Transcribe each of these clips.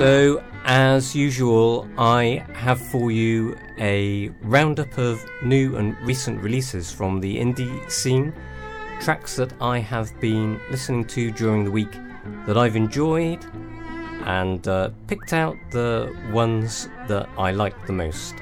So, as usual, I have for you a roundup of new and recent releases from the indie scene, tracks that I have been listening to during the week that I've enjoyed, and picked out the ones that I like the most,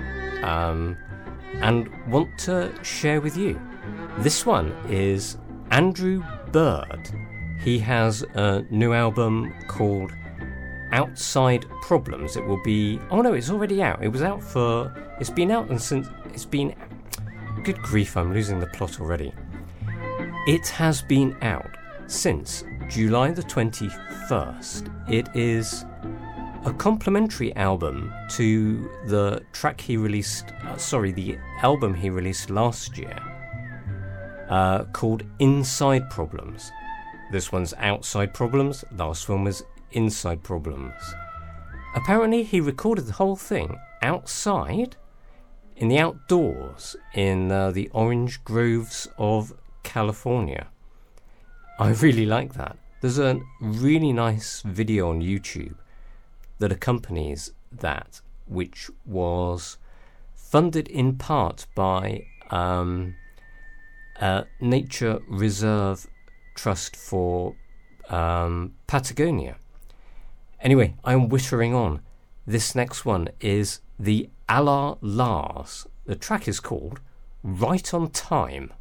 and want to share with you. This one is Andrew Bird. He has a new album called Outside Problems. It will be... Oh no, it's already out. It's been out and since... It's been... Good grief, I'm losing the plot already. It has been out since July the 21st. It is a complimentary album to the track he released... the album he released last year, called Inside Problems. This one's Outside Problems. Last one was Inside Problems. Apparently he recorded the whole thing outside, in the outdoors, in the orange groves of California. I really like that. There's a really nice video on YouTube that accompanies that, which was funded in part by Nature Reserve Trust for Patagonia. Anyway, I'm whittering on. This next one is the Allah Lars. The track is called Right on Time.